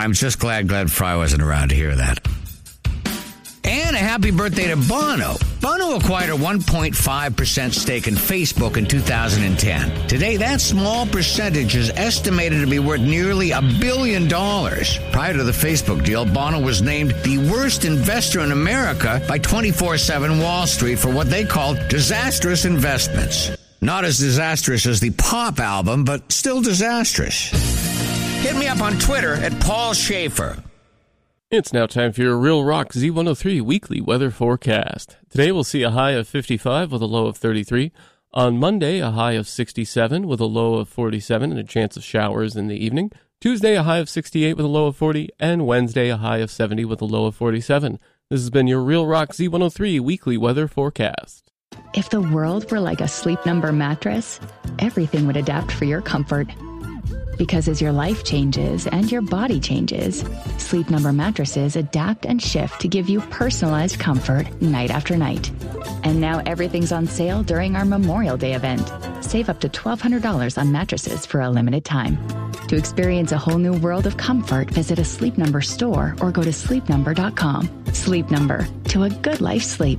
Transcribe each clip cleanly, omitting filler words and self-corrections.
I'm just glad Glenn Fry wasn't around to hear that. And a happy birthday to Bono. Bono acquired a 1.5% stake in Facebook in 2010. Today, that small percentage is estimated to be worth nearly $1 billion. Prior to the Facebook deal, Bono was named the worst investor in America by 24/7 Wall Street for what they called disastrous investments. Not as disastrous as the pop album, but still disastrous. Hit me up on Twitter at Paul Schaefer. It's now time for your Real Rock Z103 weekly weather forecast. Today we'll see a high of 55 with a low of 33. On Monday, a high of 67 with a low of 47 and a chance of showers in the evening. Tuesday, a high of 68 with a low of 40. And Wednesday, a high of 70 with a low of 47. This has been your Real Rock Z103 weekly weather forecast. If the world were like a Sleep Number mattress, everything would adapt for your comfort. Because as your life changes and your body changes, Sleep Number mattresses adapt and shift to give you personalized comfort night after night. And now everything's on sale during our Memorial Day event. Save up to $1,200 on mattresses for a limited time. To experience a whole new world of comfort, visit a Sleep Number store or go to sleepnumber.com. Sleep Number, to a good life sleep.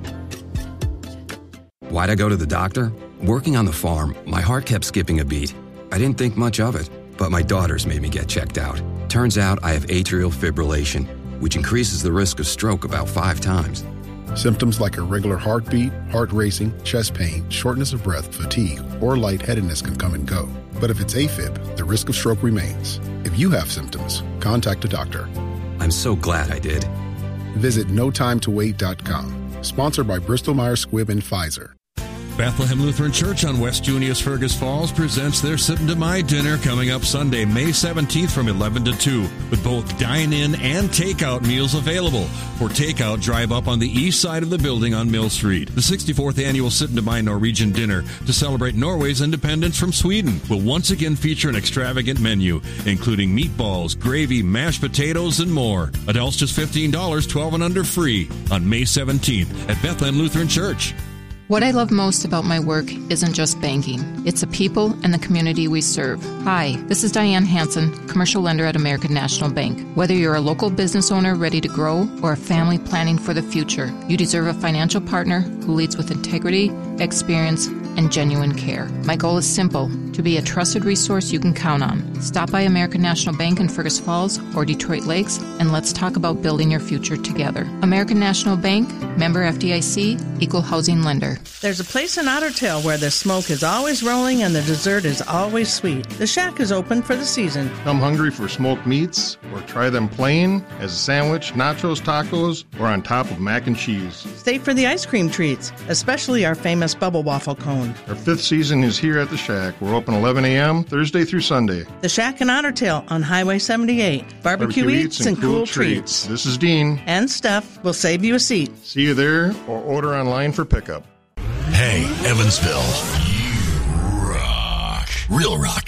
Why'd I go to the doctor? Working on the farm, my heart kept skipping a beat. I didn't think much of it. But my daughters made me get checked out. Turns out I have atrial fibrillation, which increases the risk of stroke about 5 times. Symptoms like irregular heartbeat, heart racing, chest pain, shortness of breath, fatigue, or lightheadedness can come and go. But if it's AFib, the risk of stroke remains. If you have symptoms, contact a doctor. I'm so glad I did. Visit notimetowait.com. Sponsored by Bristol-Myers Squibb and Pfizer. Bethlehem Lutheran Church on West Junius Fergus Falls presents their Sittin' to My Dinner coming up Sunday, May 17th from 11 to 2, with both dine-in and takeout meals available. For takeout, drive up on the east side of the building on Mill Street. The 64th annual Sittin' to My Norwegian Dinner to celebrate Norway's independence from Sweden will once again feature an extravagant menu, including meatballs, gravy, mashed potatoes, and more. Adults just $15, 12 and under free on May 17th at Bethlehem Lutheran Church. What I love most about my work isn't just banking. It's the people and the community we serve. Hi, this is Diane Hansen, commercial lender at American National Bank. Whether you're a local business owner ready to grow or a family planning for the future, you deserve a financial partner who leads with integrity, experience, and genuine care. My goal is simple, to be a trusted resource you can count on. Stop by American National Bank in Fergus Falls or Detroit Lakes, and let's talk about building your future together. American National Bank, member FDIC, equal housing lender. There's a place in Otter Tail where the smoke is always rolling and the dessert is always sweet. The Shack is open for the season. Come hungry for smoked meats, or try them plain, as a sandwich, nachos, tacos, or on top of mac and cheese. Stay for the ice cream treats, especially our famous Bubble Waffle Cone. Our 5th season is here at the Shack. We're open 11 a.m., Thursday through Sunday. The Shack in Otter Tail on Highway 78. Barbecue eats and cool treats. This is Dean. And Steph will save you a seat. See you there or order online for pickup. Hey, Evansville. You rock. Real Rock